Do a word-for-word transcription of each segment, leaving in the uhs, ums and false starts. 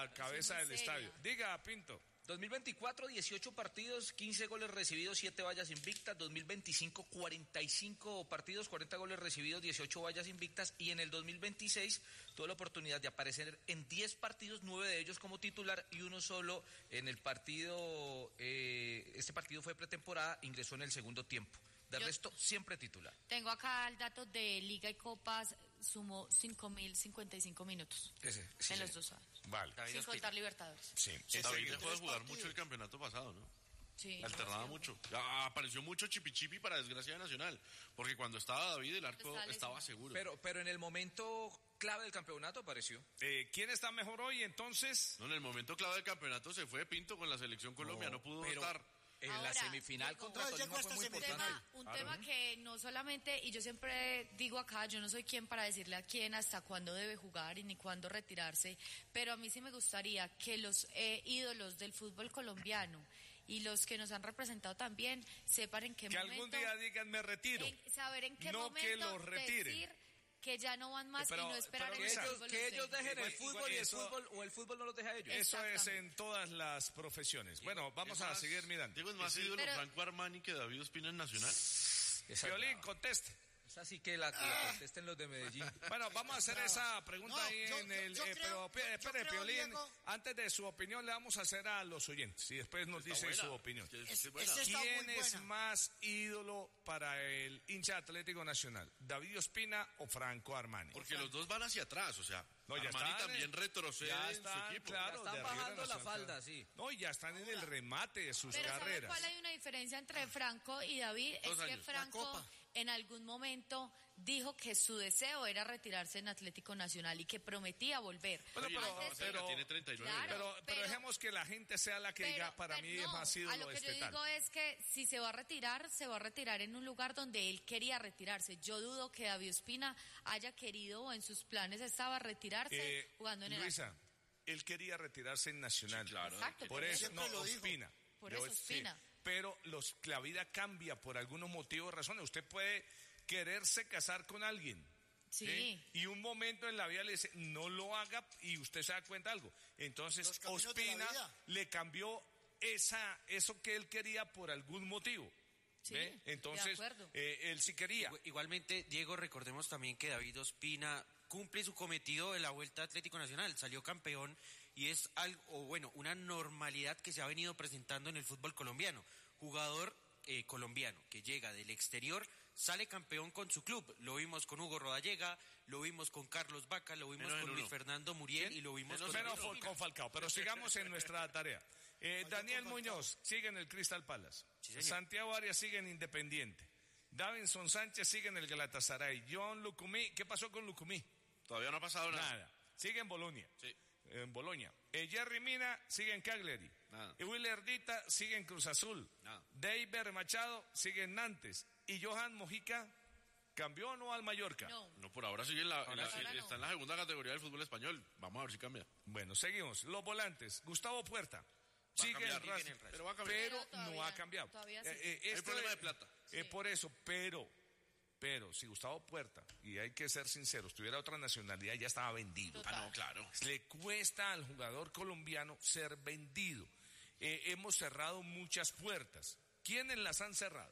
la cabeza del estadio. Diga, Pinto. dos mil veinticuatro, dieciocho partidos, quince goles recibidos, siete vallas invictas. dos mil veinticinco, cuarenta y cinco partidos, cuarenta goles recibidos, dieciocho vallas invictas. Y en el dos mil veintiséis tuve la oportunidad de aparecer en diez partidos, nueve de ellos como titular y uno solo en el partido, eh, este partido fue pretemporada, ingresó en el segundo tiempo. De Yo resto, siempre titular. Tengo acá el dato de Liga y Copas, sumó cinco mil cincuenta y cinco minutos Ese, sí, en sí. los dos años. Vale. Sin contar Libertadores. Sí. Sí, David dejó de tres jugar partidos. mucho el campeonato pasado, ¿no? Sí. Alternaba mucho. Ah, apareció mucho chipi chipi para desgracia de Nacional. Porque cuando estaba David, el arco Estaba estaba lesionado. seguro. Pero, pero en el momento clave del campeonato apareció. Eh, ¿Quién está mejor hoy entonces? No, en el momento clave del campeonato se fue Pinto con la selección Colombia, no, No, pudo pero- estar. En Ahora, la semifinal llegó- contra no, Tolima llegó fue hasta muy semifinal. importante. Tema, un Claro. tema que no solamente, y yo siempre digo acá, yo no soy quien para decirle a quién hasta cuándo debe jugar y ni cuándo retirarse, pero a mí sí me gustaría que los eh, ídolos del fútbol colombiano y los que nos han representado también sepan en qué Que momento... algún día digan me retiro. en- saber en qué No momento que los retiren. decir que ya no van más Pero- y no esperar pero en Que el Luisa, ellos, fútbol que los ellos deje. dejen el Igual- fútbol y el eso- fútbol o el fútbol no los deja a ellos. Eso es Exactamente. en todas las profesiones. Bueno, vamos Es a más, seguir mirando. Diego es más ídolo Pero- Franco Armani que David Ospina en Nacional. Esa Violín, es brava. conteste. Es así que la, que la contesten los de Medellín. Bueno, vamos a hacer esa pregunta No, ahí yo- en yo- el... yo eh, creo- pero, yo espere, creo, Piolín, Diego- antes de su opinión le vamos a hacer a los oyentes y después nos Está dice buena, su opinión. que es- Es- es buena. ese- está ¿Quién muy es buena. más ídolo para el hincha Atlético Nacional? ¿David Ospina o Franco Armani? Porque los dos van hacia atrás, o sea, No, ya Armani están, también eh, retrocede ya en están, su equipo. claro, Ya están de arriba bajando de la Nacional. falda, sí. No, y ya están en el remate de sus Pero ¿sabe carreras. cuál hay una diferencia entre Franco y David? Dos es que años. La Franco Copa. en algún momento dijo que su deseo era retirarse en Atlético Nacional y que prometía volver. Bueno, Oye, pero- no, o sea, pero- tiene treinta y nueve. Claro, Pero, pero, pero- dejemos que la gente sea la que diga, para pero mí es no, más a ídolo lo que este yo tal. digo es que si se va a retirar, se va a retirar en un lugar donde él quería retirarse. Yo dudo que David Ospina haya querido o en sus planes estaba retirarse Eh, jugando en el Luisa, él quería retirarse en Nacional. Sí, claro. Exacto, Por por eso, Siempre no, lo dijo. Ospina. Por Yo- eso sí, Ospina. pero los, la vida cambia por algunos motivos, razones. Usted puede quererse casar con alguien. Sí. Y un momento en la vida le dice, no lo haga, y usted se da cuenta de algo. Entonces, Los caminos de la Ospina vida. le cambió esa, eso que él quería por algún motivo. Sí, ¿Ve? de Entonces, acuerdo. eh, él sí quería. Igu- Igualmente, Diego, recordemos también que David Ospina cumple su cometido de la Vuelta a Atlético Nacional, salió campeón y es algo, o bueno, una normalidad que se ha venido presentando en el fútbol colombiano. Jugador eh, colombiano que llega del exterior, sale campeón con su club. Lo vimos con Hugo Rodallega, lo vimos con Carlos Vaca, lo vimos Menos en con Luis uno. Fernando Muriel ¿Quién? y lo vimos Menos con Menos en fue con Falcao, pero sigamos en nuestra tarea. Eh, Falcao Daniel con Falcao. Muñoz sigue en el Crystal Palace. Sí, señor. Santiago Arias sigue en Independiente. Davinson Sánchez sigue en el Galatasaray. John Lucumí, ¿qué pasó con Lucumí? Todavía no ha pasado nada. Nada. Sigue en Bolonia. Sí. En Boloña. Eh, Jerry Mina sigue en Cagliari. Nada. Y Will Erdita sigue en Cruz Azul. Nada. David Machado sigue en Nantes. Y Johan Mojica cambió o no al Mallorca. No. No, por ahora sigue en la, en la- Ahora no. está en la segunda categoría del fútbol español. Vamos a ver si cambia. Bueno, seguimos. Los volantes. Gustavo Puerta. Sigue cambiar, en sigue en Racing, el Racing. Pero va a cambiar. pero Pero todavía- no ha cambiado. todavía sí. Eh, eh, Hay esto problema es- de plata. eh, Sí. por eso, pero, pero, si Gustavo Puerta, y hay que ser sinceros, tuviera otra nacionalidad, ya estaba vendido. Total. Ah, no, claro. Le cuesta al jugador colombiano ser vendido. Eh, hemos cerrado muchas puertas. ¿Quiénes las han cerrado?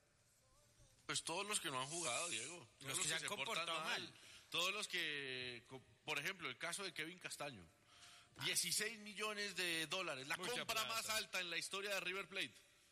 Pues todos los que no han jugado, Diego. Todos Los que se han portan comportado mal. Todos los que, co- por ejemplo, el caso de Kevin Castaño. dieciséis millones de dólares, la Mucha compra plata. más alta en la historia de River Plate.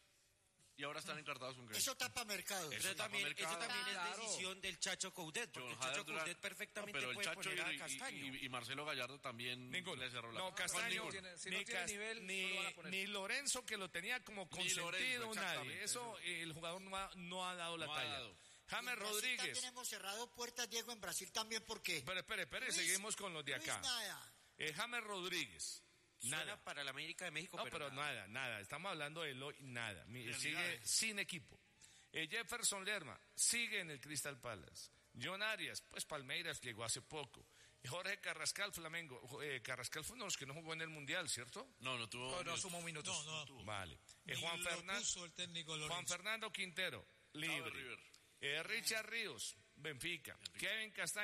Y ahora están encartados con Kevin. Eso tapa mercado. Eso Eso tapa también, mercado. eso también es Claro. decisión del Chacho Coudet, porque John el Chacho Hader Durán- Coudet perfectamente No, pero el puede Chacho poner a y- Castaño. y, y Marcelo Gallardo también Ninguno. le cerró la No, Castaño, ninguno. Tiene- si no ni, tiene Cas- nivel, ni, no lo van a poner. ni Lorenzo, que lo tenía como consentido Lorenzo, nadie. exactamente, Eso, eso. el jugador no ha, no ha dado la No ha talla. dado. Y James en Brasil Rodríguez. también hemos cerrado puertas, Diego, en Brasil también, porque Pero espere, espere, Luis- seguimos con los de Luis acá. nada. Eh, James Rodríguez. Suena Nada. para la América de México, No, pero, pero nada. nada, nada. Estamos hablando de hoy, nada. Mi- Realidades. Sigue sin equipo. Eh, Jefferson Lerma sigue en el Crystal Palace. John Arias, pues Palmeiras llegó hace poco. Y Jorge Carrascal, Flamengo. Eh, Carrascal fue uno de los que no jugó en el Mundial, ¿cierto? No, no tuvo. No, no sumó minutos. No, no. Vale. Eh, Ni Juan, lo Fernan- puso el técnico Lorenzo. Juan Fernando Quintero, Estaba de libre. River. Eh, Richard Ríos, Benfica. Kevin Castaño,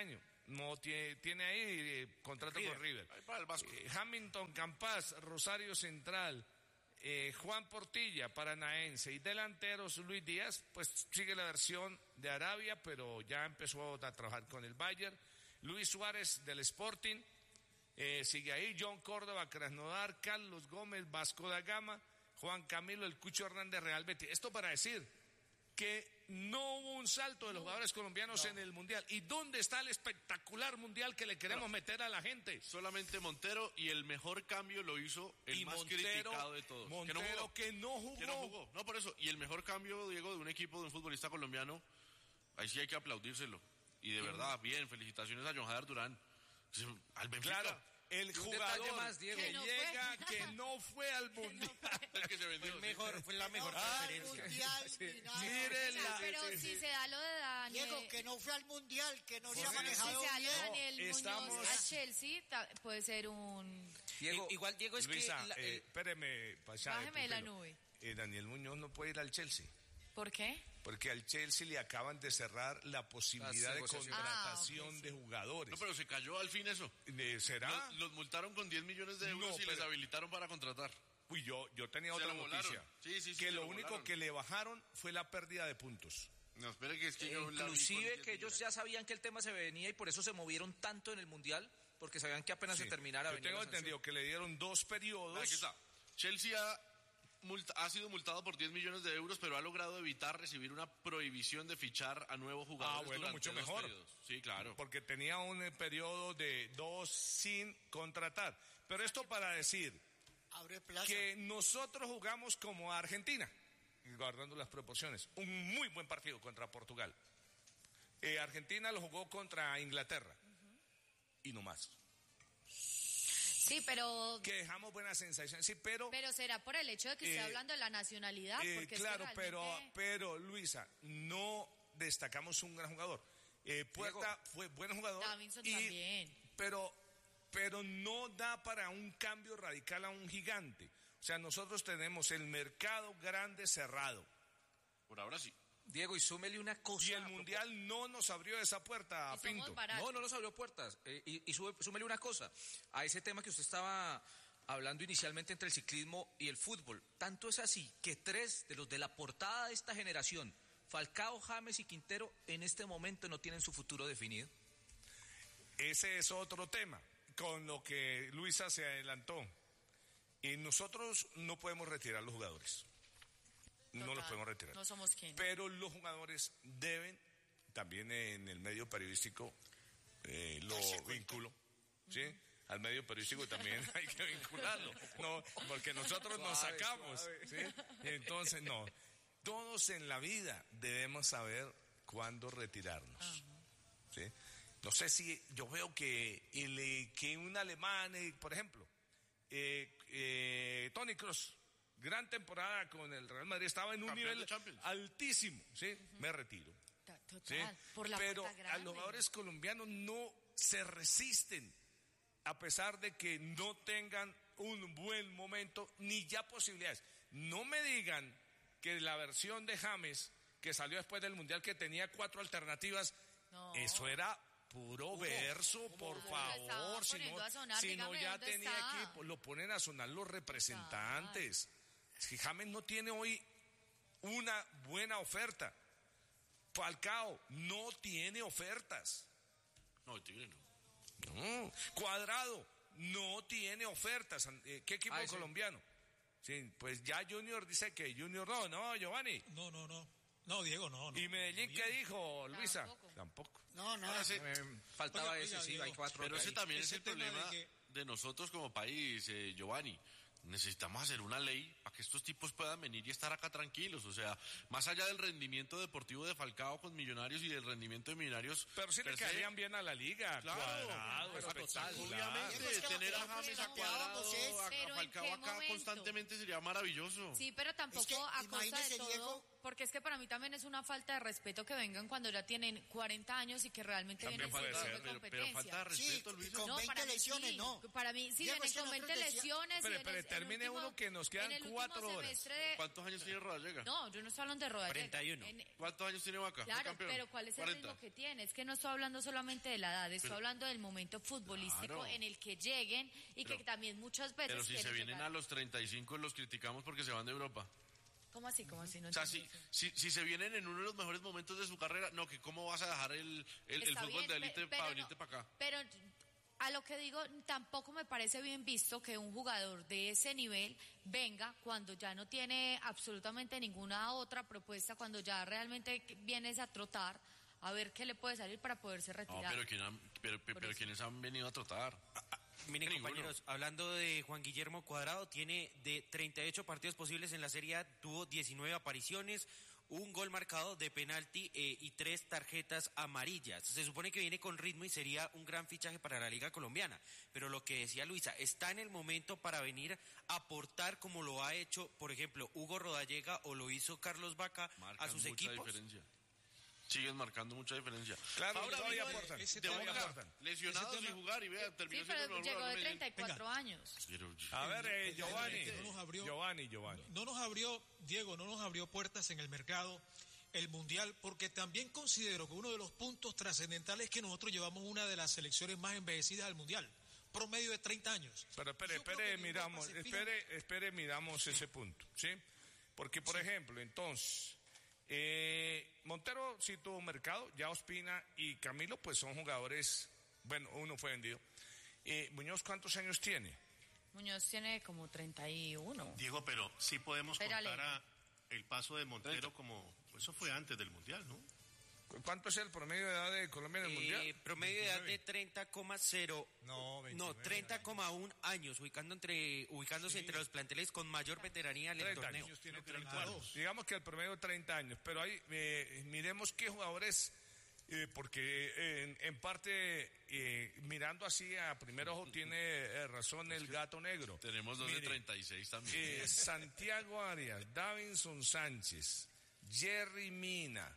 no tiene, tiene ahí eh, contrato River. con River. Ahí para el Vasco. Eh, Hamilton Campas, Rosario Central, eh, Juan Portilla, Paranaense, y delanteros Luis Díaz, pues sigue la versión de Arabia, pero ya empezó a trabajar con el Bayern. Luis Suárez del Sporting, eh, sigue ahí, John Córdoba, Krasnodar, Carlos Gómez, Vasco da Gama, Juan Camilo, el Cucho Hernández, Real Betis. Esto para decir que no hubo un salto de los jugadores colombianos no. en el Mundial. ¿Y dónde está el espectacular Mundial que le queremos no. meter a la gente? Solamente Montero, y el mejor cambio lo hizo el y más Montero, criticado de todos. Montero que no jugó. Que no jugó. Que no jugó. No, por eso. Y el mejor cambio, Diego, de un equipo, de un futbolista colombiano, ahí sí hay que aplaudírselo. Y de verdad, bien, felicitaciones a John Jader Durán. Al Benfica. Claro. El jugador más, Diego. que no llega, que no fue al Mundial. El que se vendió. Fue, mejor, fue la mejor No fue al preferencia. mundial, Sí. ni nada. Mire O sea, la- pero sí, si sí. se da lo de Daniel, Diego, que no fue al mundial, que no se ha Jorge, si manejado se da lo de bien. Daniel estamos- Muñoz a Chelsea, ta- puede ser un... Diego, I- igual Diego es Luisa, que la- eh, el- espéreme, pasa, Bájeme de la Pupilo. nube. Eh, Daniel Muñoz no puede ir al Chelsea. ¿Por qué? Porque al Chelsea le acaban de cerrar la posibilidad Las de negociaciones. contratación Ah, ok, sí. de jugadores. No, pero se cayó al fin eso. Eh, ¿Será? Los, los multaron con diez millones de euros No, y les pero- habilitaron para contratar. Uy, yo, yo tenía Se otra lo volaron. noticia. Sí, sí, sí, que se lo lo único volaron. que le bajaron fue la pérdida de puntos. No, espere que es que yo la vi con inclusive diez que ellos millones. ya sabían que el tema se venía y por eso se movieron tanto en el Mundial, porque sabían que apenas Sí. se terminara Yo venía tengo la sanción. entendido que le dieron dos periodos. Aquí está. Chelsea ha, multa- ha sido multado por diez millones de euros, pero ha logrado evitar recibir una prohibición de fichar a nuevos jugadores. Ah, bueno, durante mucho dos mejor. periodos. Sí, claro. Porque tenía un eh, periodo de dos sin contratar. Pero esto para decir Abre plaza. que nosotros jugamos como Argentina, guardando las proporciones. Un muy buen partido contra Portugal. Eh, Argentina lo jugó contra Inglaterra. Y no más. Sí, pero... Que dejamos buenas sensaciones. Sí, pero... Pero será por el hecho de que Eh, esté hablando de la nacionalidad. Eh, porque es que claro, pero, realmente- pero Luisa, no destacamos un gran jugador. Eh, Puerta fue buen jugador. Davinson y- también. Pero, pero no da para un cambio radical a un gigante. O sea, nosotros tenemos el mercado grande cerrado. Por ahora sí. Diego, y súmele una cosa. Y el Mundial no nos abrió esa puerta, Y somos Pinto. baratos. No, no nos abrió puertas. Eh, y y sube- súmele una cosa. A ese tema que usted estaba hablando inicialmente entre el ciclismo y el fútbol. Tanto es así que tres de los de la portada de esta generación, Falcao, James y Quintero, en este momento no tienen su futuro definido. Ese es otro tema, con lo que Luisa se adelantó. Y nosotros no podemos retirar los jugadores. No los Total, podemos retirar. No somos quien. Pero los jugadores deben, también en el medio periodístico, eh, lo vinculo, ¿sí? Al medio periodístico también hay que vincularlo, no, porque nosotros nos Suave, sacamos, suave. ¿sí? Entonces, no, todos en la vida debemos saber cuándo retirarnos, ¿sí? No sé si yo veo que, el, eh, que un alemán, eh, por ejemplo, eh, eh, Toni Kroos, gran temporada con el Real Madrid, estaba en un Campeón nivel de Champions. altísimo, ¿sí? Me retiro. Ta- ¿sí? Total, por la Pero puerta a grande. los jugadores colombianos no se resisten, a pesar de que no tengan un buen momento ni ya posibilidades. No me digan que la versión de James que salió después del Mundial, que tenía cuatro alternativas, No. eso era puro verso, por Hugo, lo estaba favor, si poniendo no, a sonar, si no dígame ya dónde tenía está. equipo, lo ponen a sonar los representantes. Es que James no tiene hoy una buena oferta. Falcao no tiene ofertas. No, el Tigre no. No. Cuadrado no tiene ofertas. Eh, ¿Qué equipo Ah, ese. colombiano? Sí, pues ya Junior dice que Junior no, no, Giovanni. No, no, no. No, Diego, no. no. ¿Y Medellín qué dijo, Luisa? Tampoco. Tampoco. No, no. Ahora sí, Eh, faltaba Oiga, ese, oiga, sí, Diego, hay cuatro. pero que ese hay. también es Ese el tema de problema que- de nosotros como país, eh, Giovanni. Necesitamos hacer una ley para que estos tipos puedan venir y estar acá tranquilos. O sea, más allá del rendimiento deportivo de Falcao con Millonarios y del rendimiento de Millonarios. Pero sí le per se, caerían bien a la liga. Claro, Cuadrado, pero espectacular. obviamente, Diego, es que tener lo a que James, a nosotros Cuadrado, planteábamos es- a, a ¿Pero en Falcao qué acá momento? constantemente sería maravilloso. Sí, pero tampoco Es que, a costa imagínese, de todo, Diego. porque es que para mí también es una falta de respeto que vengan cuando ya tienen cuarenta años y que realmente También vienen puede sin ser, tipo de pero, pero competencia. falta de Sí, respeto, y Luisa. con No, veinte para mí lesiones, sí. no. Para mí sí Diego, vienen es que con nosotros veinte decía- lesiones Espere, y espere, en, termine último- uno que nos quedan en el cuatro último horas. semestre de- ¿Cuántos años tiene Rodallega? No, yo no estoy hablando de Rodallega. cuarenta y uno. En- ¿Cuántos años tiene Vaca? ¿Fue Claro, campeón? pero ¿cuál es el cuarenta. ritmo que tiene? Es que no estoy hablando solamente de la edad, estoy Pero- hablando del momento futbolístico Claro. en el que lleguen y Pero- que también muchas veces Pero si se quieren vienen llegar. a los treinta y cinco los criticamos porque se van de Europa. ¿Cómo así? ¿Cómo así? No O sea, entiendo si, eso. si, si se vienen en uno de los mejores momentos de su carrera, no, que cómo vas a dejar el, el, el Está fútbol bien, de pe- élite pero para no- venirte para acá. Pero a lo que digo, tampoco me parece bien visto que un jugador de ese nivel venga cuando ya no tiene absolutamente ninguna otra propuesta, cuando ya realmente vienes a trotar a ver qué le puede salir para poderse No, retirar. pero, ¿quién han- pero, pero, Por pero eso. ¿quiénes han venido a trotar? Miren, Ninguno. compañeros, hablando de Juan Guillermo Cuadrado, tiene de treinta y ocho partidos posibles en la Serie A, tuvo diecinueve apariciones, un gol marcado de penalti eh, y tres tarjetas amarillas. Se supone que viene con ritmo y sería un gran fichaje para la Liga Colombiana. Pero lo que decía Luisa, está en el momento para venir a aportar como lo ha hecho, por ejemplo, Hugo Rodallega o lo hizo Carlos Vaca Marcan a sus mucha equipos. diferencia. Siguen marcando mucha diferencia. Claro, Ahora todavía vino aportan. ese de tema- Boca, aportan. lesionados ese sin tema- jugar y vea, terminó Sí, siendo pero el llegó mejor de jugador treinta y cuatro años. Pero- A ver, eh, Giovanni, No nos abrió- Giovanni, Giovanni. No nos abrió, Diego, no nos abrió puertas en el mercado el Mundial, porque también considero que uno de los puntos trascendentales es que nosotros llevamos una de las selecciones más envejecidas al Mundial, promedio de treinta años. Pero espere, Yo creo que espere, en miramos, Europa se fijan- espere, espere, miramos ese punto, ¿sí? Porque, por ejemplo, entonces, eh, Montero sí tuvo mercado, ya Ospina y Camilo, pues son jugadores, bueno, uno fue vendido. Eh, Muñoz, ¿cuántos años tiene? Muñoz tiene como treinta y uno. Diego, pero sí podemos Espérale. contar a el paso de Montero como... Eso fue antes del Mundial, ¿no? ¿Cu- ¿Cuánto es el promedio de edad de Colombia en el Eh, Mundial? promedio de edad de treinta coma cero. No, No, treinta coma uno años, ubicando entre, ubicándose entre los planteles con mayor veteranía del treinta torneo. años tiene Creo que eran treinta y dos. cuatro. Digamos que el promedio de treinta años, pero ahí eh, miremos qué jugadores, eh, porque eh, en, en parte, eh, mirando así a primer ojo, tiene eh, razón el gato negro. Tenemos dos de Mire, treinta y seis también. eh, Santiago Arias, Davinson Sánchez, Jerry Mina,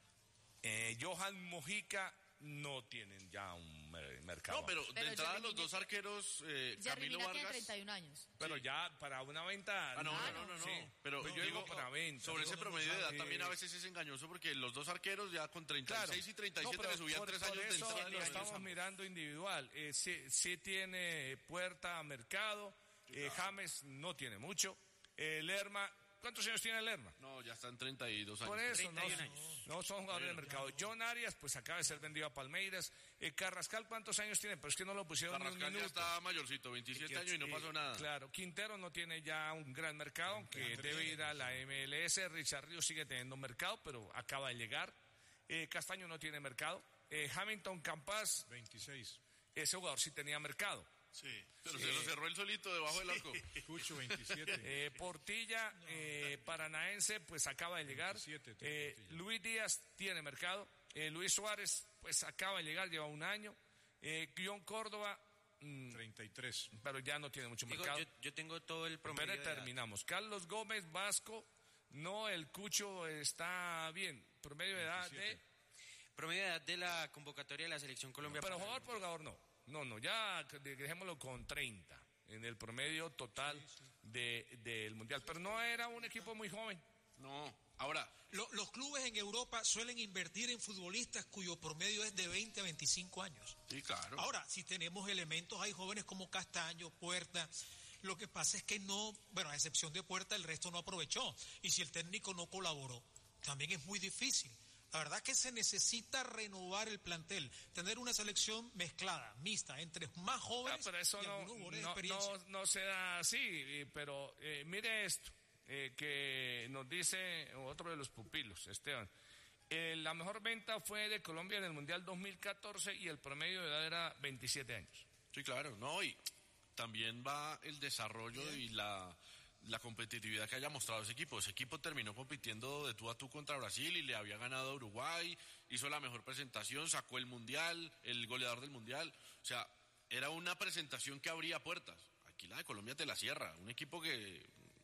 eh, Johan Mojica no tienen ya un mer- mercado. No, pero, Pero de entrada Jerry los Mina- dos arqueros, eh, Jerry Camilo Mina tiene Vargas. treinta y un años. Pero ya para una venta. Ah, no, Ah, no, no, no. sí. Pero Pues yo digo, para venta. sobre ese no, no, promedio de edad sí. también a veces es engañoso porque los dos arqueros ya con treinta y Claro. seis y treinta y No, siete pero le subían por- tres por años de eso entrada. en lo los estamos años. mirando individual. Eh, sí, sí tiene puerta a mercado. Eh, James no tiene mucho. Eh, Lerma, ¿cuántos años tiene Lerma? No, ya están treinta y dos años. Por eso, no, treinta y un años. no son jugadores de mercado. John Arias, pues acaba de ser vendido a Palmeiras. Eh, Carrascal, ¿cuántos años tiene? Pero es que no lo pusieron ni Carrascal un ya minuto. está mayorcito, veintisiete años y no pasó nada. Claro, Quintero no tiene ya un gran mercado, aunque debe ir a la M L S. Richard Ríos sigue teniendo mercado, pero acaba de llegar. Eh, Castaño no tiene mercado. Eh, Hamilton Campas, veintiséis. ese jugador sí tenía mercado. Sí. Pero se lo cerró el solito debajo del arco. Cucho, veintisiete. Eh, Portilla, eh, paranaense, pues acaba de llegar. veintisiete tiene Eh, Portilla. Luis Díaz tiene mercado. Eh, Luis Suárez, pues acaba de llegar, lleva un año. Eh, Guión Córdoba, mm, treinta y tres. pero ya no tiene mucho Digo, mercado. yo, yo tengo todo el promedio Pero de edad. terminamos. Carlos Gómez, Vasco, no, el Cucho está bien. Promedio de edad de... Promedio de edad de la convocatoria de la Selección Colombia. Pero para- jugador por jugador no. No, no, ya dejémoslo con treinta en el promedio total de, del Mundial. Pero no era un equipo muy joven. No, ahora, Lo- los clubes en Europa suelen invertir en futbolistas cuyo promedio es de veinte a veinticinco años. sí, claro. Ahora, si tenemos elementos, hay jóvenes como Castaño, Puerta. Lo que pasa es que no, bueno, a excepción de Puerta, el resto no aprovechó. Y si el técnico no colaboró, también es muy difícil. La verdad es que se necesita renovar el plantel, tener una selección mezclada, mixta, entre más Ah, jóvenes pero eso y no, algunos jugadores de no, experiencia. no, no se da así. eh, Pero eh, mire esto, eh, que nos dice otro de los pupilos, Esteban. Eh, la mejor venta fue de Colombia en el Mundial dos mil catorce y el promedio de edad era veintisiete años. Sí, claro, no, y también va el desarrollo y la, la competitividad que haya mostrado ese equipo. Ese equipo terminó compitiendo de tú a tú contra Brasil y le había ganado a Uruguay, hizo la mejor presentación, sacó el Mundial, el goleador del Mundial. O sea, era una presentación que abría puertas. Aquí la de Colombia te la cierra. Un equipo que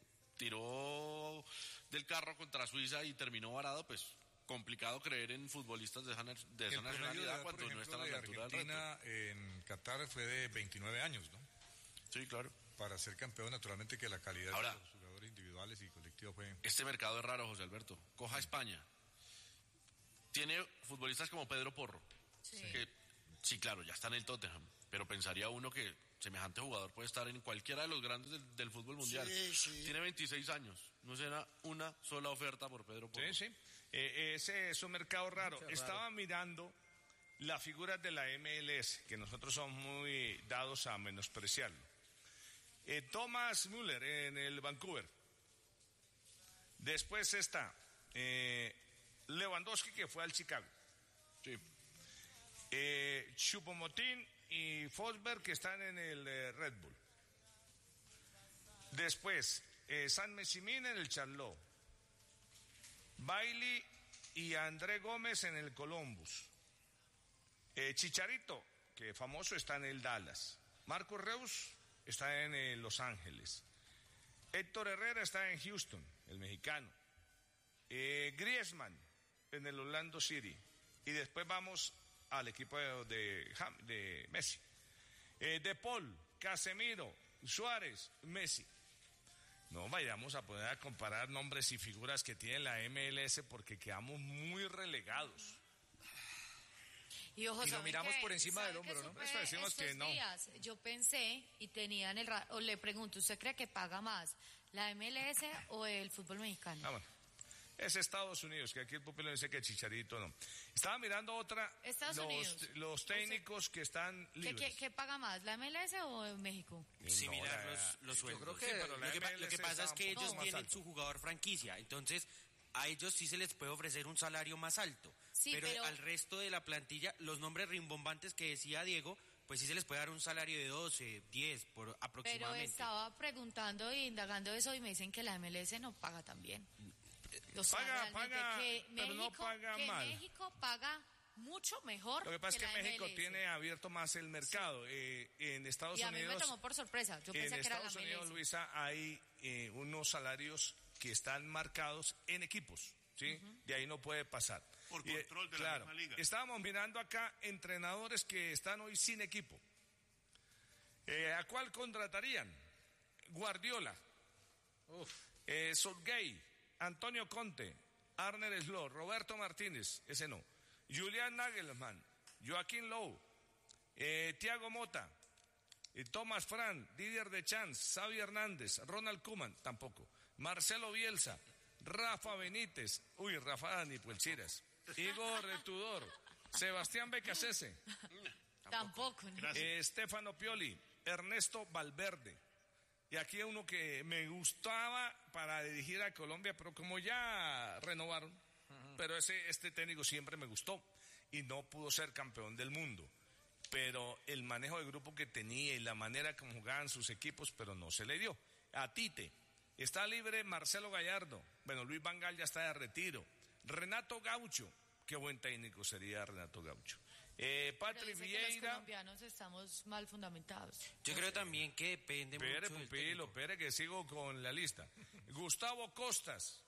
tiró del carro contra Suiza y terminó varado, pues complicado creer en futbolistas de esa, na- de esa El promedio de nacionalidad edad, por cuando no ejemplo, están a de la altura del reto. Argentina en Qatar fue de veintinueve años, ¿no? Sí, claro. para ser campeón, naturalmente que la calidad Ahora, de los jugadores individuales y colectivos jueguen. Este mercado es raro, José Alberto. Coja España. Tiene futbolistas como Pedro Porro. Sí. Que, sí, claro, ya está en el Tottenham. Pero pensaría uno que semejante jugador puede estar en cualquiera de los grandes del, del fútbol mundial. Sí, sí. Tiene veintiséis años. No será una sola oferta por Pedro Porro. Sí, sí. Eh, ese es un mercado raro. Estaba mirando las figuras de la M L S, que nosotros somos muy dados a menospreciarlo. Eh, Thomas Müller en el Vancouver. Después está eh, Lewandowski, que fue al Chicago. Sí. Eh, Choupo-Moting y Forsberg, que están en el eh, Red Bull. Después, eh, San Messimín en el Charlotte. Bailey y André Gómez en el Columbus. Eh, Chicharito, que famoso, está en el Dallas. Marcos Reus está en eh, Los Ángeles. Héctor Herrera está en Houston, el mexicano. Eh, Griezmann en el Orlando City. Y después vamos al equipo de, de, de Messi. Eh, De Paul, Casemiro, Suárez, Messi. No vayamos a poder a comparar nombres y figuras que tiene la M L S porque quedamos muy relegados. Y, ojo, Y lo ¿saben miramos qué? por encima del ¿Saben qué hombro, ¿no? supe Eso decimos estos que no. días? Yo pensé y tenía en el ra- o le pregunto, ¿usted cree que paga más la M L S o el fútbol mexicano? Ah, bueno. Es Estados Unidos, que aquí el pupilo dice que Chicharito no. Estaba mirando otra, Estados los, Unidos. los técnicos que están ¿Qué, libres. qué, qué paga más, la M L S o México? Similar No, la- los, los sueldos. creo que- Sí, pero la lo, que, pa- M L S lo que pasa es está que un poco ellos más tienen alto. su jugador franquicia, entonces a ellos sí se les puede ofrecer un salario más alto. Sí, pero, pero- al resto de la plantilla, los nombres rimbombantes que decía Diego, pues sí se les puede dar un salario de doce, diez por Pero aproximadamente. estaba preguntando e indagando eso y me dicen que la M L S no paga tan bien. O sea, Paga, realmente paga, que pero no México, paga que mal. México paga mucho mejor Lo que pasa es la que México M L S. tiene abierto más el mercado. Eh, en Estados Y a mí Unidos, me tomó por sorpresa. Yo en pensé que era la Estados M L S. Unidos, Luisa, hay eh, unos salarios que están marcados en equipos, ¿sí? De ahí no puede pasar. Por Y, eh, control de la claro, misma liga. Estábamos mirando acá entrenadores que están hoy sin equipo. Eh, ¿A cuál contratarían? Guardiola, eh, Southgate, Antonio Conte, Arner Slot, Roberto Martínez, ese no, Julian Nagelsmann, Joaquín Lowe, eh, Thiago Motta, eh, Thomas Frank, Didier Deschamps, Xavi Hernández, Ronald Koeman, tampoco, Marcelo Bielsa, Rafa Benítez, uy, Rafa ni Puelchiras, Igor Tudor, Sebastián Becasese, Tampoco. ¿no? eh, Stefano Pioli, Ernesto Valverde. Y aquí uno que me gustaba para dirigir a Colombia, pero como ya renovaron, pero ese este técnico siempre me gustó y no pudo ser campeón del mundo. Pero el manejo de grupo que tenía y la manera como jugaban sus equipos, pero no se le dio. A Tite, está libre Marcelo Gallardo, bueno, Luis Van Gaal ya está de retiro. Renato Gaucho, qué buen técnico sería Renato Gaucho. Eh, Pero Patrick dice que los Vieira. colombianos estamos mal fundamentados. Yo creo también que depende Pere, mucho del pupilo, técnico. pere, que sigo con la lista. Gustavo Costas,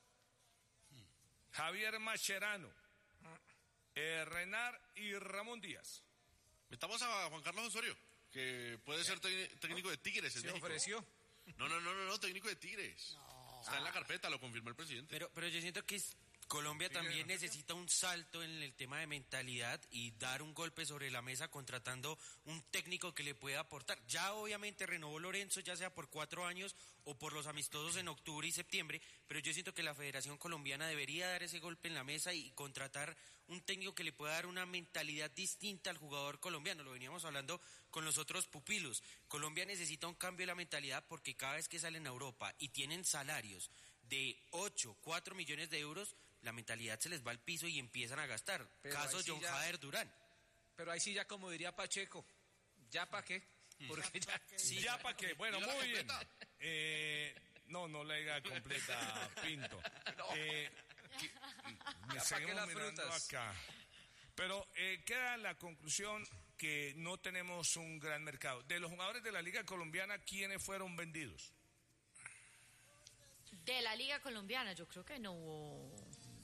Javier Mascherano, eh, Renar y Ramón Díaz. Metamos a Juan Carlos Osorio, que puede ser tec- técnico de Tigres en Se México. ofreció. No, no, no, no, no, técnico de Tigres. Está en la carpeta, lo confirmó el presidente. Pero, pero yo siento que es- Colombia también necesita un salto en el tema de mentalidad y dar un golpe sobre la mesa contratando un técnico que le pueda aportar. Ya obviamente renovó Lorenzo, ya sea por cuatro años o por los amistosos en octubre y septiembre, pero yo siento que la Federación Colombiana debería dar ese golpe en la mesa y contratar un técnico que le pueda dar una mentalidad distinta al jugador colombiano. Lo veníamos hablando con los otros pupilos. Colombia necesita un cambio de la mentalidad porque cada vez que salen a Europa y tienen salarios de ocho, cuatro millones de euros, la mentalidad se les va al piso y empiezan a gastar. Pero Caso ahí sí John ya- Jader Durán. Pero ahí sí ya como diría Pacheco, ¿ya para qué? Porque ya... Sí, ¿Ya para qué? Bueno, Dila la muy bien. completa. Eh, no, no la diga completa, Pinto. Eh, que- pa' seguimos qué las mirando frutas. acá. Pero eh, queda la conclusión que no tenemos un gran mercado. De los jugadores de la Liga Colombiana, ¿quiénes fueron vendidos? De la Liga Colombiana, yo creo que no hubo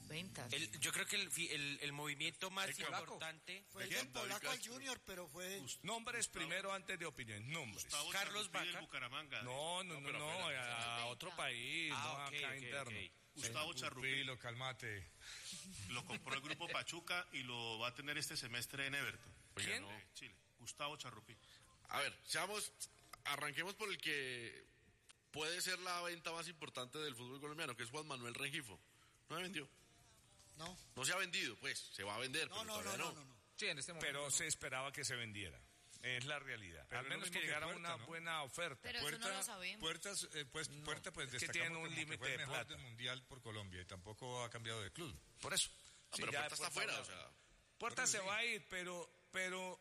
ventas. El- yo creo que el, fi- el, el movimiento más El polaco. importante... Fue el ¿De del quién? polaco David al Junior, pero fue... Nombres primero antes de opinión. Nombres. Gustavo Carlos Charrupí del Vaca. Bucaramanga. No, no, no, pero no, espera. a otro país, Ah, no ok, acá ok, interno. ok. Gustavo Charrupí Pilo, calmate. lo compró el grupo Pachuca y lo va a tener este semestre en Everton. Oiga, ¿Quién? no. De Chile. Gustavo Charrupí. A ver, seamos, arranquemos por el que puede ser la venta más importante del fútbol colombiano, que es Juan Manuel Rengifo. No se vendió. No, No se ha vendido, pues, se va a vender, no, pero no, no, todavía no, no, no. Sí, en este momento. Pero no. se esperaba que se vendiera. Es la realidad. Pero Al es lo menos mismo que que llegara Puerta, una ¿no? buena oferta. Pero eso no lo sabemos. Puertas, eh, pues, Puerta, pues, es que destacamos tiene un como que límite fue el de mejor plata. del mundial por Colombia y tampoco ha cambiado de club. Por eso. Ah, Sí, pero ya Puerta está Puerta afuera, o hablaba. sea. Puerta se sí. va a ir, pero, pero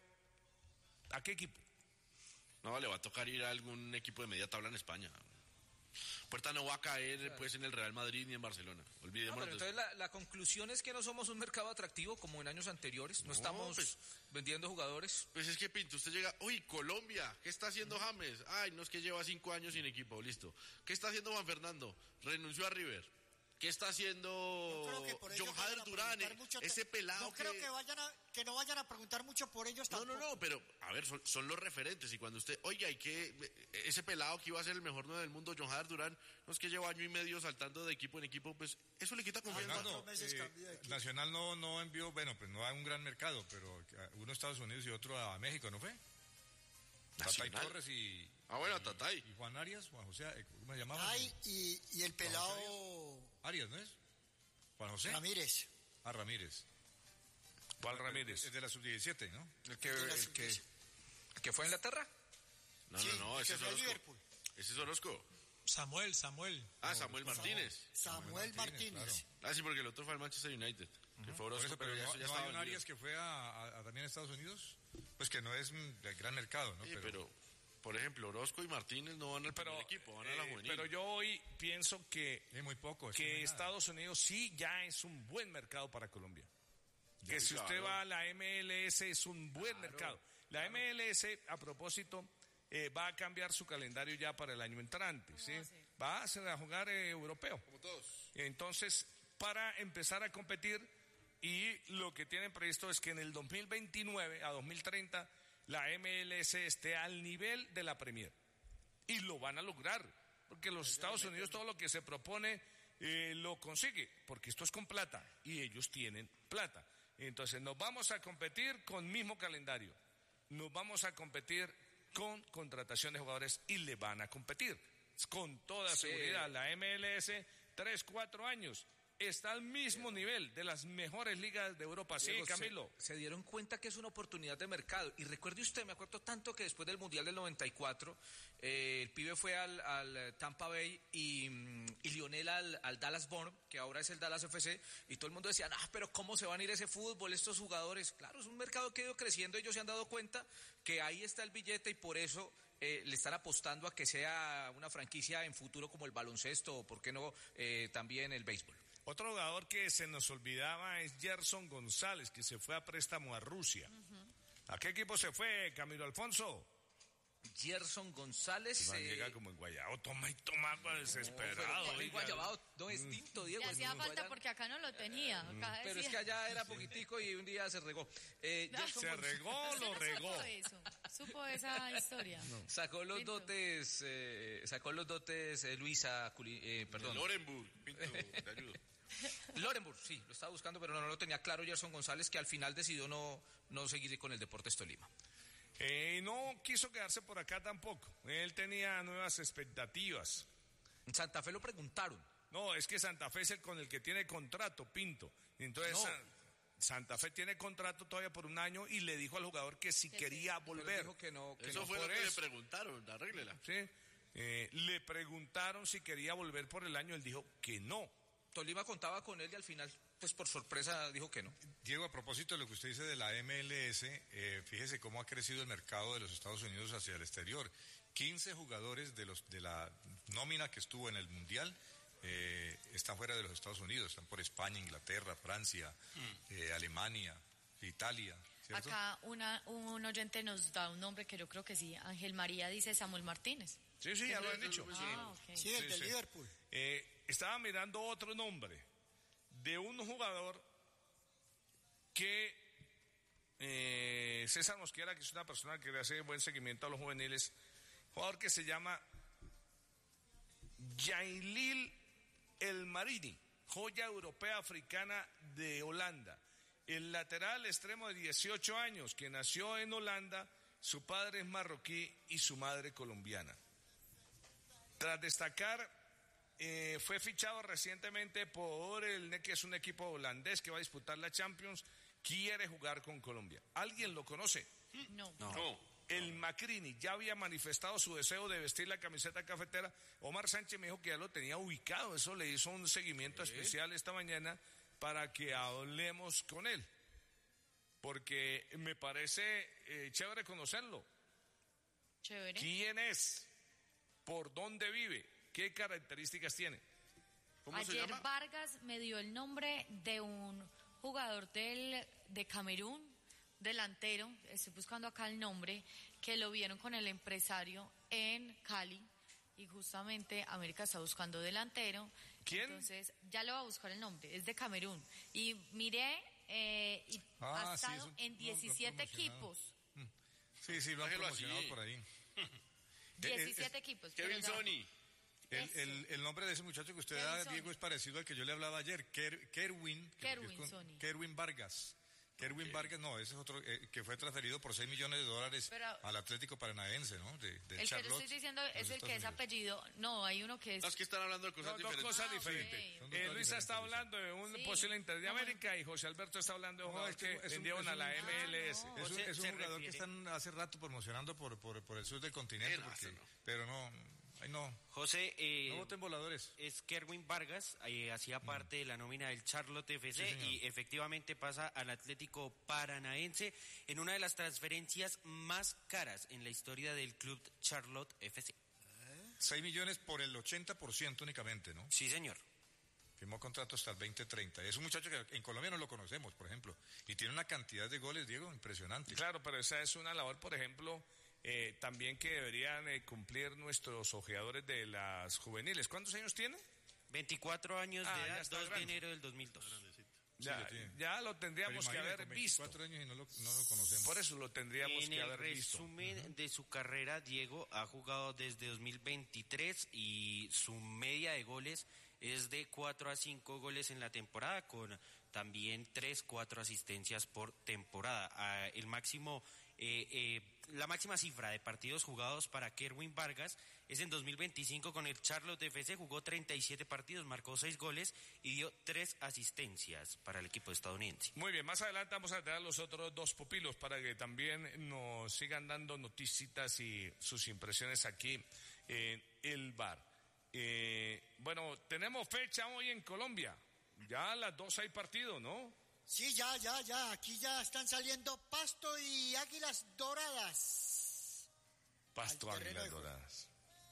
¿a qué equipo? No, le va a tocar ir a algún equipo de media tabla en España. Puerta no va a caer pues en el Real Madrid ni en Barcelona. No, Olvidémonos pero de eso. entonces la, la conclusión es que no somos un mercado atractivo como en años anteriores. No, No, estamos pues- vendiendo jugadores. Pues es que Pinto, usted llega, uy, Colombia, ¿qué está haciendo James? Ay, no es que lleva cinco años sin equipo, listo. ¿Qué está haciendo Juan Fernando? Renunció a River. ¿Qué está haciendo Yo creo que por ello John vayan Hader a Durán? preguntar mucho te- Ese pelado Yo creo que... que, vayan a, que no vayan a preguntar mucho por ellos No, tampoco. no, no, pero a ver, son, son los referentes y cuando usted, oiga, hay que, ese pelado que iba a ser el mejor nueve del mundo, John Hader Durán, no es que lleva año y medio saltando de equipo en equipo, pues eso le quita confianza. Fernando, Fernando, meses eh, cambió de equipo. Nacional no, no envió, bueno, pues no hay un gran mercado, pero uno a Estados Unidos y otro a México, ¿no fue? Tatay Nacional. Torres y, Ah, bueno, Tatay. y Juan Arias, Juan José, eh, ¿cómo se llamaba? Ay, y, y el pelado Arias, ¿no es? Juan José. Ramírez. Ah, Ramírez. ¿Cuál Ramírez? Es de la sub diecisiete, ¿no? El que, De la el que, sub- el que fue a Inglaterra. No, Sí, no, no, el ese que es fue a Orozco. Liverpool. Ese es Orozco. Samuel, Samuel. Ah, Samuel Martínez. Samuel Martínez, Martínez. Ah, sí, porque el otro fue al Manchester United, que fue Por Orozco, eso, pero, pero ya, no, eso ya no estaba hay un vendido. Arias que fue a, a- a también a Estados Unidos, pues que no es un de gran mercado, ¿no? Sí, pero, por ejemplo, Orozco y Martínez no van al Pero, primer equipo, van a la eh, juvenil. pero yo hoy pienso que, es muy poco. es no que hay nada. Estados Unidos sí ya es un buen mercado para Colombia. Que si claro. usted va a la M L S es un buen mercado. La M L S, a propósito, eh, va a cambiar su calendario ya para el año entrante. ¿sí? Va a hacer a jugar eh, europeo. Como todos. Entonces, para empezar a competir, y lo que tienen previsto es que en el dos mil veintinueve a dos mil treinta la M L S esté al nivel de la Premier. Y lo van a lograr, porque los Estados Unidos todo lo que se propone eh, lo consigue, porque esto es con plata y ellos tienen plata. Entonces nos vamos a competir con mismo calendario, nos vamos a competir con contratación de jugadores y le van a competir con toda Sí. seguridad. La M L S, tres, cuatro años, está al mismo nivel de las mejores ligas de Europa. Sí, Diego, se- Camilo. Se, dieron cuenta que es una oportunidad de mercado. Y recuerde usted, me acuerdo tanto que después del Mundial del noventa y cuatro, eh, el pibe fue al, al Tampa Bay y, mm, y Lionel al, al Dallas Born, que ahora es el Dallas F C, y todo el mundo decía, ah, pero ¿cómo se van a ir ese fútbol, estos jugadores? Claro, es un mercado que ha ido creciendo, ellos se han dado cuenta que ahí está el billete y por eso eh, le están apostando a que sea una franquicia en futuro como el baloncesto o, por qué no, eh, también el béisbol. Otro jugador que se nos olvidaba es Gerson González, que se fue a préstamo a Rusia. ¿A qué equipo se fue, Camilo Alfonso? Gerson González. Iván eh, llega como en Guayao, toma y toma, agua, desesperado. pero el oiga. Guayabao no es tinto, Diego. Le es hacía muy falta buena. porque acá no lo tenía. Acá Pero es decía- que allá era poquitico y un día se regó. Eh, Gerson Se González regó, ¿Usted lo no regó. supo eso? ¿Supo esa historia? Sacó los Pinto. dotes, eh, sacó los dotes eh, Luisa, Culi- eh, perdón. Lorenburg, Pinto, te ayudo. Lorenburg, sí, lo estaba buscando, pero no, no lo tenía claro Gerson González, que al final decidió no, no seguir con el Deportes Tolima. Eh, no quiso quedarse por acá tampoco. Él tenía nuevas expectativas. En Santa Fe lo preguntaron. No, es que Santa Fe es el con el que tiene contrato, Pinto. Entonces, No. Sa- Santa Fe tiene contrato todavía por un año y le dijo al jugador que si Que quería Pero volver. dijo que no, que Eso no. fue lo por que le eso. preguntaron, arréglela. ¿Sí? Eh, le preguntaron si quería volver por el año, él dijo que no. Tolima contaba con él y al final, pues por sorpresa, dijo que no. Diego, a propósito de lo que usted dice de la M L S, eh, fíjese cómo ha crecido el mercado de los Estados Unidos hacia el exterior. quince jugadores de los de la nómina que estuvo en el Mundial eh, están fuera de los Estados Unidos, están por España, Inglaterra, Francia, eh, Alemania, Italia, ¿cierto? Acá una, un oyente nos da un nombre que yo creo que sí. Ángel María dice Samuel Martínez. Sí, sí, ya lo han dicho. Ah, ok. Sí, el Sí, de sí. Liverpool. Eh, estaba mirando otro nombre de un jugador que eh, César Mosquera, que es una persona que le hace buen seguimiento a los juveniles, jugador que se llama Yailil El Marini, joya europea africana de Holanda. El lateral extremo de dieciocho años, que nació en Holanda, su padre es marroquí y su madre colombiana. Tras destacar, eh, fue fichado recientemente por el N E C, que es un equipo holandés que va a disputar la Champions, quiere jugar con Colombia. ¿Alguien lo conoce? No. No. No. El Macrini ya había manifestado su deseo de vestir la camiseta cafetera. Omar Sánchez me dijo que ya lo tenía ubicado, eso le hizo un seguimiento ¿Sí? especial esta mañana para que hablemos con él, porque me parece eh, chévere conocerlo. Chévere. ¿Quién es? ¿Por dónde vive? ¿Qué características tiene? ¿Cómo se Ayer llama? Vargas me dio el nombre de un jugador del, de Camerún, delantero, estoy buscando acá el nombre, que lo vieron con el empresario en Cali, y justamente América está buscando delantero. ¿Quién? Entonces ya le va a buscar el nombre, es de Camerún. Y miré, eh, y Ah, ha sí, estado eso en no- diecisiete no promocionado. equipos. Sí, sí, lo han Déjelo promocionado así. por ahí. diecisiete equipos. pero Kevin ya- Sony. El, Eso. el, el nombre de ese muchacho que usted Kevin da, Sony. Diego, es parecido al que yo le hablaba ayer, Ker- Kerwin. que- Kerwin que es con- Sony. Kerwin Vargas. Kerwin Vargas, no, ese es otro, eh, que fue transferido por seis millones de dólares Pero- al Atlético Paranaense, ¿no? De, de El que Charlotte, yo estoy diciendo de es los el que es Estados Unidos. apellido. No, hay uno que es. No, es que están hablando de cosas No, dos diferentes. cosas Ah, ok. diferentes. Son dos Eh, cosas Luisa está diferentes, hablando de un Sí. posible Inter de No, América y José Alberto está hablando de un No, jugador es que que es un- vendieron es a un- la Ah, M L S. no. Es un, Se- es un se jugador que refiere- están hace rato promocionando por, por, por el sur del continente, Eh, no, porque, eso no. pero no, ay no, José, eh, no voten voladores. es Kerwin Vargas, eh, hacía parte de la nómina del Charlotte F C Sí, señor. y efectivamente pasa al Atlético Paranaense en una de las transferencias más caras en la historia del club Charlotte F C. seis millones por el ochenta por ciento únicamente, ¿no? Sí, señor. Firmó contrato hasta el veinte treinta. Es un muchacho que en Colombia no lo conocemos, por ejemplo, y tiene una cantidad de goles, Diego, impresionante. Claro, pero esa es una labor, por ejemplo, eh, también que deberían eh, cumplir nuestros ojeadores de las juveniles. ¿Cuántos años tiene? veinticuatro años Ah, de ya edad, está dos de grande. enero del dos mil dos. Ya, ya tiene. ya lo Pero tendríamos que imagínate, haber con visto. veinticuatro años y no lo, no lo conocemos. Por eso lo tendríamos En que el haber visto. resumen de su carrera, Diego ha jugado desde dos mil veintitrés y su media de goles es de cuatro a cinco goles en la temporada, con también tres, cuatro asistencias por temporada. Ah, el máximo, eh, eh, la máxima cifra de partidos jugados para Kerwin Vargas es en dos mil veinticinco con el Charlotte F C, jugó treinta y siete partidos, marcó seis goles y dio tres asistencias para el equipo estadounidense. Muy bien, más adelante vamos a tener los otros dos pupilos para que también nos sigan dando noticitas y sus impresiones aquí en el bar. Eh, bueno, tenemos fecha hoy en Colombia. Ya a las dos hay partido, ¿no? Sí, ya, ya, ya. Aquí ya están saliendo Pasto y Águilas Doradas. Pasto Al terreno Águilas de juego. Doradas.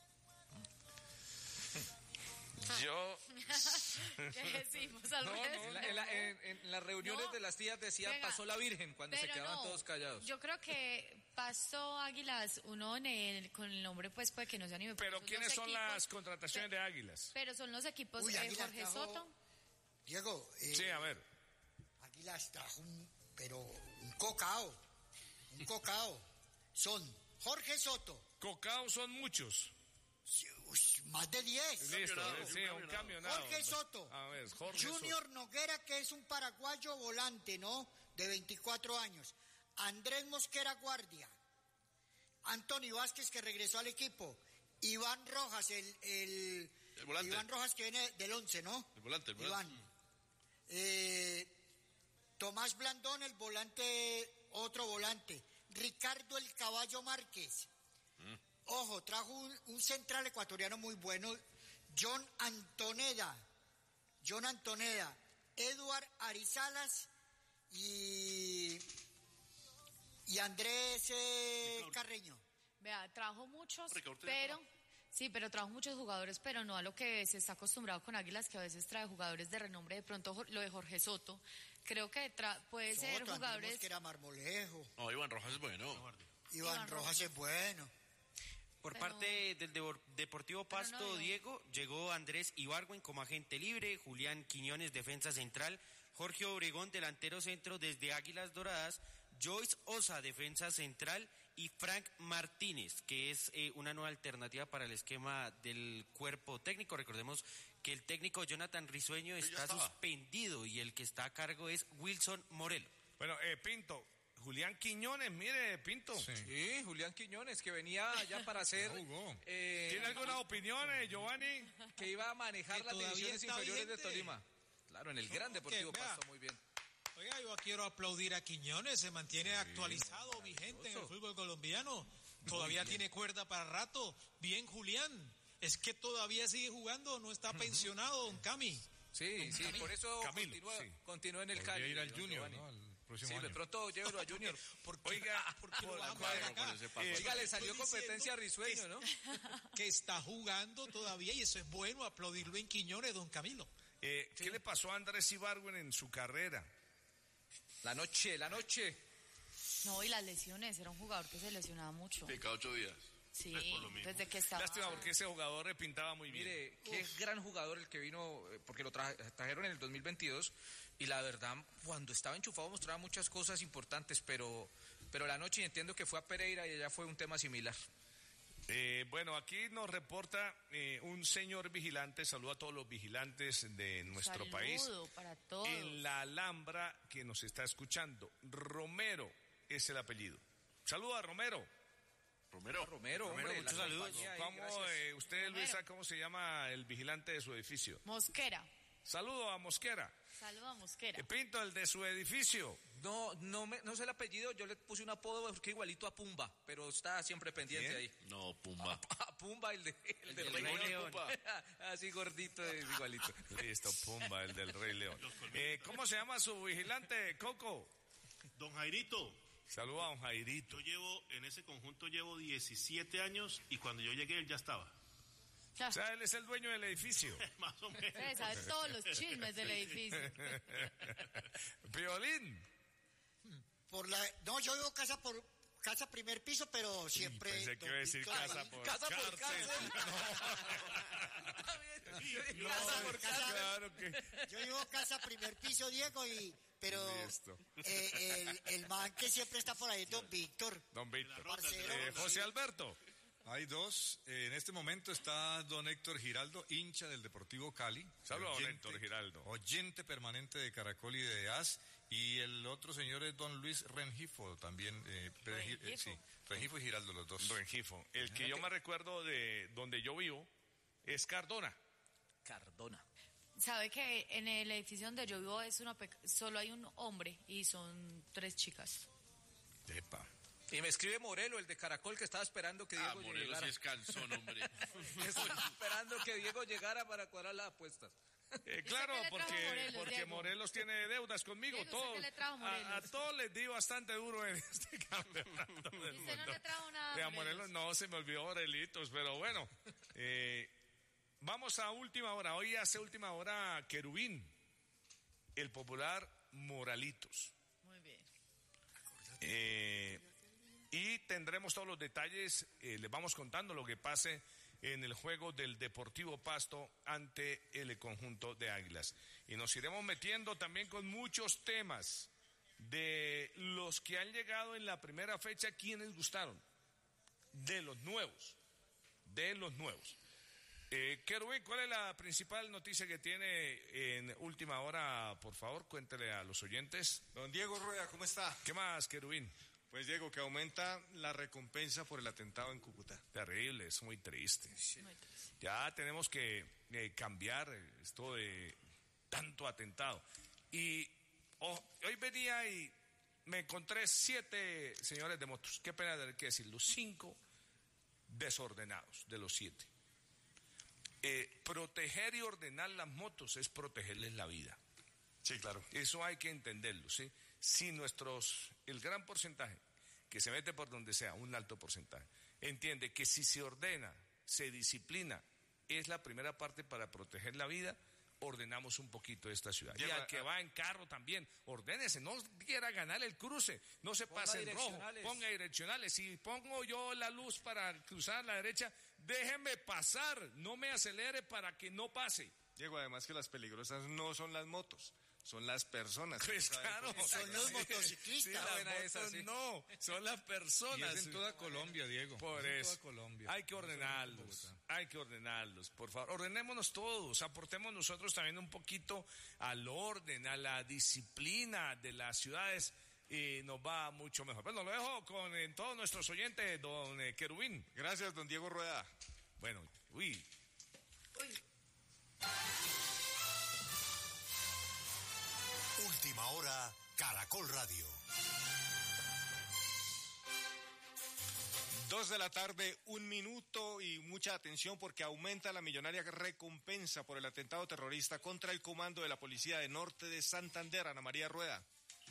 Yo. ¿Qué decimos al No, revés? no, En, la- en la- en- en las reuniones No. de las tías decía Venga, pasó la Virgen cuando se pero quedaban no, todos callados. Yo creo que Pasto Águilas, uno en el- con el nombre pues puede que no se anime. Pero son ¿quiénes los son equipos- las contrataciones de Águilas? Pero son los equipos Uy, eh, Águilas Jorge trajo- Soto. Diego, eh, Sí, a ver. Águilas trajo un, pero un cocao. Un cocao. Son Jorge Soto, Cocao son muchos. sí, uy, más de diez. Listo, camionado, eh, un sí, un camionado. camionado. Jorge Soto. A ver, Jorge Junior Noguera, que es un paraguayo volante, ¿no? De veinticuatro años. Andrés Mosquera Guardia. Antonio Vázquez, que regresó al equipo. Iván Rojas, el, el, El volante. Iván Rojas, que viene del once, ¿no? El volante, el volante. Iván. Eh, Tomás Blandón, el volante, otro volante. Ricardo el Caballo Márquez. Ojo, trajo un, un central ecuatoriano muy bueno, John Antoneda. John Antoneda. Eduard Arizalas y, y Andrés eh, Carreño. Vea, trajo muchos, Ricardo Ortega pero sí, pero trajo muchos jugadores, pero no a lo que se está acostumbrado con Águilas, que a veces trae jugadores de renombre. De pronto jo- lo de Jorge Soto, creo que tra- puede ser Soto, jugadores. que era Marmolejo. No, Iván Rojas es bueno. Iván, Iván Rojas es bueno. Por Pero- parte del Depor- Deportivo Pero no Pasto, veo. Diego, llegó Andrés Ibargüen como agente libre, Julián Quiñones, defensa central, Jorge Obregón, delantero centro desde Águilas Doradas, Joyce Osa, defensa central, y Frank Martínez, que es eh, una nueva alternativa para el esquema del cuerpo técnico. Recordemos que el técnico Jonathan Risueño ya está estaba. suspendido y el que está a cargo es Wilson Morelo. Bueno, eh, Pinto, Julián Quiñones, mire, Pinto. Sí, Julián Quiñones, que venía ya para hacer... Ya jugó. eh, ¿Tiene alguna opinión, eh, Giovanni? que iba a manejar Que las todavía divisiones está inferiores de vigente. Tolima. Claro, en el No, gran que, Deportivo vea. Pasto, muy bien. Oiga, yo quiero aplaudir a Quiñones, se mantiene actualizado, vigente en el fútbol colombiano. Todavía tiene cuerda para rato. Bien, Julián. Es que todavía sigue jugando, no está pensionado, don Cami. Sí, sí, por eso Camilo, continúa, sí. continúa en el Podría Cali. ir al don Junior, Giovanni. ¿no? Al próximo Sí, año. de pronto llévelo a Junior. ¿Por qué, Oiga, ¿por qué lo por- van a cuadro poner acá? con ese paso. Eh, Oiga, le Estoy salió diciendo competencia a que Risueño, es- ¿no? Que está jugando todavía y eso es bueno, aplaudirlo en Quiñones, don Camilo. Eh, ¿Qué le pasó a Andrés Ibargüen en su carrera? La noche, la noche. No, y las lesiones, era un jugador que se lesionaba mucho. Sí, cada ocho días. Sí, Pues por lo mismo. desde que estaba... Lástima porque ese jugador eh, pintaba muy bien. Mire, qué gran jugador el que vino, eh, porque lo tra- trajeron en el dos mil veintidós y la verdad, cuando estaba enchufado mostraba muchas cosas importantes, pero, pero la noche entiendo que fue a Pereira y allá fue un tema similar. Eh, bueno, aquí nos reporta eh, un señor vigilante, saludo a todos los vigilantes de nuestro Saludo país. para todos. En la Alhambra que nos está escuchando. Romero es el apellido. Saludo a Romero. Romero. Romero, hombre, muchos la saludos. compañía ahí, ¿Cómo, gracias. eh, usted, Romero. Luisa, cómo se llama el vigilante de su edificio? Mosquera. Saludo a Mosquera. Saludo a Mosquera. Eh, Pinto, el de su edificio. No, no, me, no sé el apellido, yo le puse un apodo porque igualito a Pumba, pero está siempre pendiente ¿Quién? ahí. No, Pumba. A Pumba, el, de, el, del del Rey Rey León. León. Así gordito es igualito. Listo, Pumba, el del Rey León. Eh, ¿Cómo se llama su vigilante, Coco? Don Jairito, Saludo a don Jairito. yo llevo, en ese conjunto llevo diecisiete años y cuando yo llegué él ya estaba. Ya, O sea, él es el dueño del edificio. Más o menos. usted sabe todos los chismes del edificio. Violín. Por la, no, yo vivo casa por casa primer piso, pero siempre. Pensé que iba a decir Víctor, casa ahí- por Casa por cárcel. No, Casa por casa. claro que... Yo vivo casa primer piso, Diego, y pero Listo. eh, el, el man que siempre está por ahí es don Víctor. Don Víctor. Parcero. Eh, José Alberto. Hay dos. Eh, en este momento está don Héctor Giraldo, hincha del Deportivo Cali. Saludos a don Oyente- Héctor Giraldo. Oyente permanente de Caracol y de A S. Y el otro señor es don Luis Rengifo, también. Eh, Regi- eh, Rengifo. sí, Rengifo y Giraldo, los dos. Rengifo. El que yo me recuerdo de donde yo vivo es Cardona. Cardona. Sabe que en el edificio donde yo vivo es una pe- solo hay un hombre y son tres chicas. Epa. Y me escribe Morelo, el de Caracol, que estaba esperando que Ah, Diego Morelos llegara. sí es cansón, hombre. Estaba esperando que Diego llegara para cuadrar las apuestas. Eh, claro, qué le trajo porque, Morelos, porque Diego? Morelos tiene deudas conmigo. Diego, ¿usted Todos, qué le trajo a, Morelos? a todos les di bastante duro en este campeonato del ¿Y usted no mundo. le trajo nada a Eh, a Morelos? Morelos no, se me olvidó Morelitos, pero bueno. eh, vamos a última hora. Hoy hace última hora Querubín, el popular Moralitos. Muy bien. Eh, y tendremos todos los detalles, eh, les vamos contando lo que pase en el juego del Deportivo Pasto ante el conjunto de Águilas. Y nos iremos metiendo también con muchos temas de los que han llegado en la primera fecha, quienes gustaron, de los nuevos, de los nuevos. Eh, Kerwin, ¿cuál es la principal noticia que tiene en última hora? Por favor, cuéntele a los oyentes. Don Diego Rueda, ¿cómo está? ¿Qué más, Kerwin? Pues Diego, que aumenta la recompensa por el atentado en Cúcuta. Terrible, es muy triste. Muy triste. Ya tenemos que eh, cambiar esto de tanto atentado. Y oh, hoy venía y me encontré siete señores de motos. Qué pena tener que decirlo. Cinco desordenados de los siete. Eh, proteger y ordenar las motos es protegerles la vida. Sí, claro. Eso hay que entenderlo, ¿sí? Si nuestros, el gran porcentaje que se mete por donde sea, un alto porcentaje, entiende que si se ordena, se disciplina, es la primera parte para proteger la vida, ordenamos un poquito esta ciudad. Diego, y al que a... va en carro también, ordénese, no quiera ganar el cruce, no se Ponga pase en rojo, ponga direccionales. Si pongo yo la luz para cruzar a la derecha, déjeme pasar, no me acelere para que no pase. Diego, además que las peligrosas no son las motos, son las personas. Pues claro, Son los motociclistas. Sí, las motos esa, sí. no, son las Y personas. es en toda Colombia, Diego. Por es en eso, toda Colombia. hay que ordenarlos, hay que ordenarlos, por favor, ordenémonos todos, aportemos nosotros también un poquito al orden, a la disciplina de las ciudades y nos va mucho mejor. Bueno, lo dejo con eh, todos nuestros oyentes, don eh, Querubín. Gracias, don Diego Rueda. Bueno, uy. Última hora, Caracol Radio. Dos de la tarde, un minuto y mucha atención porque aumenta la millonaria recompensa por el atentado terrorista contra el comando de la Policía de Norte de Santander. Ana María Rueda.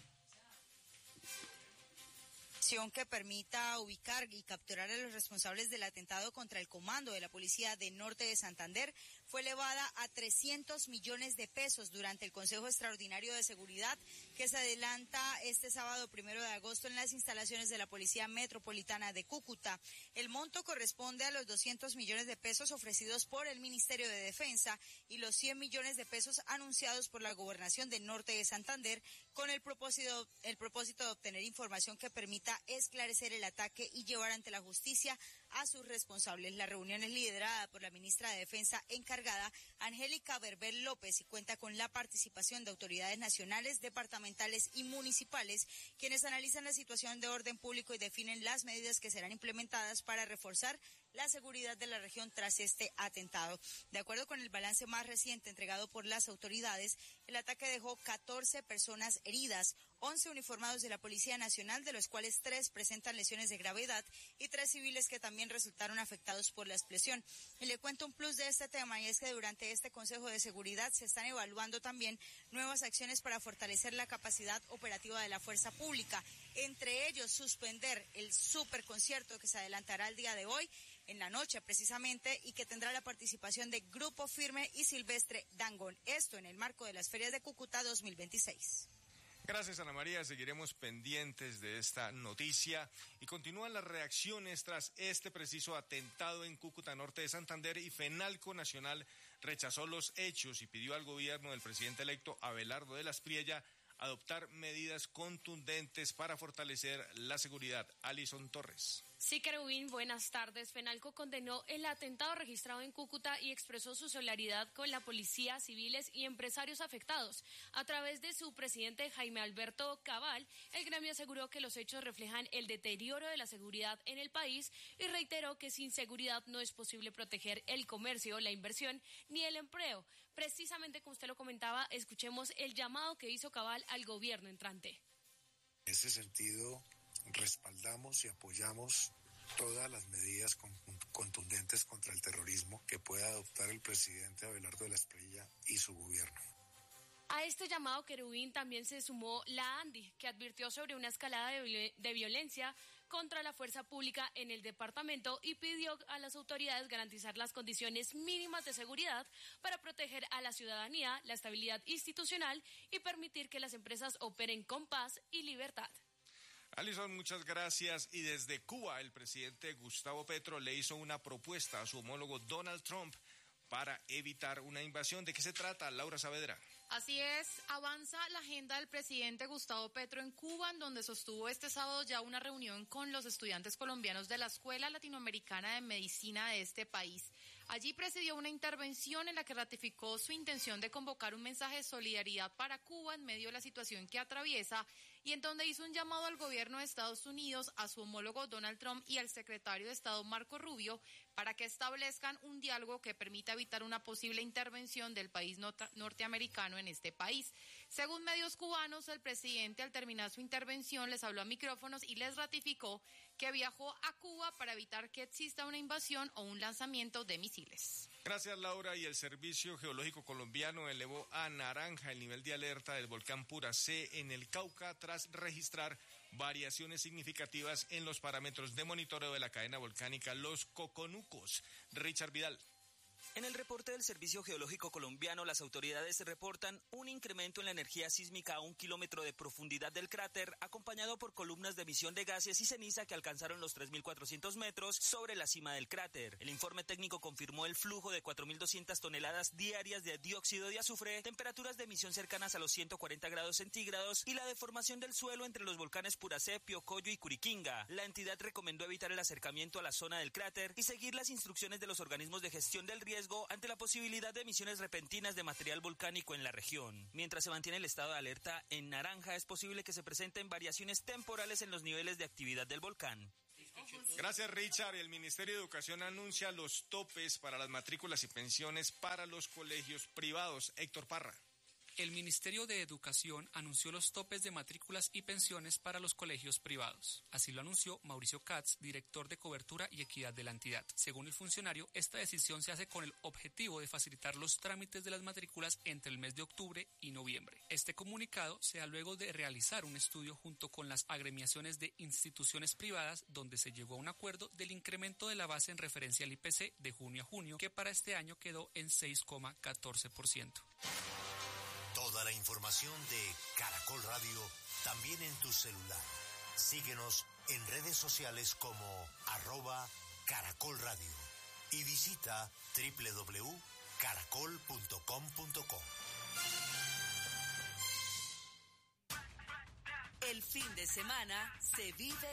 Que permita ubicar y capturar a los responsables del atentado contra el comando de la Policía de Norte de Santander fue elevada a trescientos millones de pesos durante el Consejo Extraordinario de Seguridad que se adelanta este sábado primero de agosto en las instalaciones de la Policía Metropolitana de Cúcuta. El monto corresponde a los doscientos millones de pesos ofrecidos por el Ministerio de Defensa y los cien millones de pesos anunciados por la Gobernación de Norte de Santander con el propósito, el propósito de obtener información que permita esclarecer el ataque y llevar ante la justicia a sus responsables. La reunión es liderada por la ministra de Defensa encargada, Angélica Berbel López, y cuenta con la participación de autoridades nacionales, departamentales y municipales, quienes analizan la situación de orden público y definen las medidas que serán implementadas para reforzar la seguridad de la región tras este atentado. De acuerdo con el balance más reciente entregado por las autoridades, el ataque dejó catorce personas heridas, once uniformados de la Policía Nacional, de los cuales tres presentan lesiones de gravedad y tres civiles que también resultaron afectados por la explosión. Y le cuento un plus de este tema, y es que durante este Consejo de Seguridad se están evaluando también nuevas acciones para fortalecer la capacidad operativa de la fuerza pública, entre ellos suspender el superconcierto que se adelantará el día de hoy, en la noche precisamente, y que tendrá la participación de Grupo Firme y Silvestre Dangond. Esto en el marco de las Ferias de Cúcuta dos mil veintiséis. Gracias, Ana María. Seguiremos pendientes de esta noticia y continúan las reacciones tras este preciso atentado en Cúcuta, Norte de Santander, y Fenalco Nacional rechazó los hechos y pidió al gobierno del presidente electo Abelardo de la Espriella adoptar medidas contundentes para fortalecer la seguridad. Alison Torres. Sí, Querubín, buenas tardes. Fenalco condenó el atentado registrado en Cúcuta y expresó su solidaridad con la policía, civiles y empresarios afectados. A través de su presidente Jaime Alberto Cabal, el gremio aseguró que los hechos reflejan el deterioro de la seguridad en el país y reiteró que sin seguridad no es posible proteger el comercio, la inversión ni el empleo. Precisamente como usted lo comentaba, escuchemos el llamado que hizo Cabal al gobierno entrante. En ese sentido, respaldamos y apoyamos todas las medidas contundentes contra el terrorismo que pueda adoptar el presidente Abelardo de la Espriella y su gobierno. A este llamado, Querubín, también se sumó la ANDI, que advirtió sobre una escalada de, viol- de violencia contra la fuerza pública en el departamento y pidió a las autoridades garantizar las condiciones mínimas de seguridad para proteger a la ciudadanía, la estabilidad institucional y permitir que las empresas operen con paz y libertad. Alison, muchas gracias. Y desde Cuba, el presidente Gustavo Petro le hizo una propuesta a su homólogo Donald Trump para evitar una invasión. ¿De qué se trata, Laura Saavedra? Así es, avanza la agenda del presidente Gustavo Petro en Cuba, en donde sostuvo este sábado ya una reunión con los estudiantes colombianos de la Escuela Latinoamericana de Medicina de este país. Allí presidió una intervención en la que ratificó su intención de convocar un mensaje de solidaridad para Cuba en medio de la situación que atraviesa y en donde hizo un llamado al gobierno de Estados Unidos, a su homólogo Donald Trump y al secretario de Estado Marco Rubio para que establezcan un diálogo que permita evitar una posible intervención del país norteamericano en este país. Según medios cubanos, el presidente al terminar su intervención les habló a micrófonos y les ratificó que viajó a Cuba para evitar que exista una invasión o un lanzamiento de misiles. Gracias, Laura. Y el Servicio Geológico Colombiano elevó a naranja el nivel de alerta del volcán Pura C en el Cauca tras registrar variaciones significativas en los parámetros de monitoreo de la cadena volcánica Los Coconucos. Richard Vidal. En el reporte del Servicio Geológico Colombiano, las autoridades reportan un incremento en la energía sísmica a un kilómetro de profundidad del cráter, acompañado por columnas de emisión de gases y ceniza que alcanzaron los tres mil cuatrocientos metros sobre la cima del cráter. El informe técnico confirmó el flujo de cuatro mil doscientas toneladas diarias de dióxido de azufre, temperaturas de emisión cercanas a los ciento cuarenta grados centígrados y la deformación del suelo entre los volcanes Puracé, Piocoyo y Curiquinga. La entidad recomendó evitar el acercamiento a la zona del cráter y seguir las instrucciones de los organismos de gestión del riesgo ante la posibilidad de emisiones repentinas de material volcánico en la región. Mientras se mantiene el estado de alerta en naranja, es posible que se presenten variaciones temporales en los niveles de actividad del volcán. Gracias, Richard. El Ministerio de Educación anuncia los topes para las matrículas y pensiones para los colegios privados. Héctor Parra. El Ministerio de Educación anunció los topes de matrículas y pensiones para los colegios privados. Así lo anunció Mauricio Katz, director de cobertura y equidad de la entidad. Según el funcionario, esta decisión se hace con el objetivo de facilitar los trámites de las matrículas entre el mes de octubre y noviembre. Este comunicado se da luego de realizar un estudio junto con las agremiaciones de instituciones privadas, donde se llegó a un acuerdo del incremento de la base en referencia al I P C de junio a junio, que para este año quedó en seis coma catorce por ciento. Toda la información de Caracol Radio también en tu celular. Síguenos en redes sociales como arroba Caracol Radio y visita doble u doble u doble u punto caracol punto com punto co. El fin de semana se vive